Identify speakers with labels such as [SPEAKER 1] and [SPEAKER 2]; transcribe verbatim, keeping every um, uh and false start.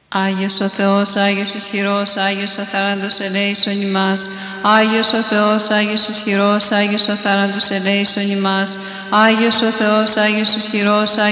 [SPEAKER 1] Άγιος ο Θεός, Άγιος ισχυρός, Άγιος αθάραντος ελέησον ημάς. Άγιος ο Θεός, Άγιος ισχυρός, Άγιος αθάραντος ελέησον ημάς. Άγιος ο Θεός, Άγιος ισχυρός,